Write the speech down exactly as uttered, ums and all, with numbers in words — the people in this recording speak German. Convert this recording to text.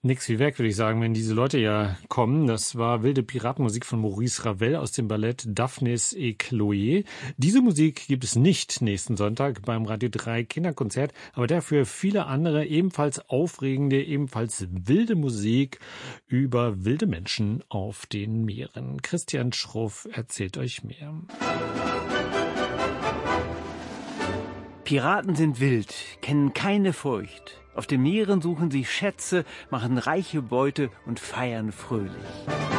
Nix wie weg, würde ich sagen, wenn diese Leute ja kommen. Das war wilde Piratenmusik von Maurice Ravel aus dem Ballett Daphnis et Chloé. Diese Musik gibt es nicht nächsten Sonntag beim Radio drei Kinderkonzert, aber dafür viele andere ebenfalls aufregende, ebenfalls wilde Musik über wilde Menschen auf den Meeren. Christian Schruff erzählt euch mehr. Piraten sind wild, kennen keine Furcht. Auf den Meeren suchen sie Schätze, machen reiche Beute und feiern fröhlich.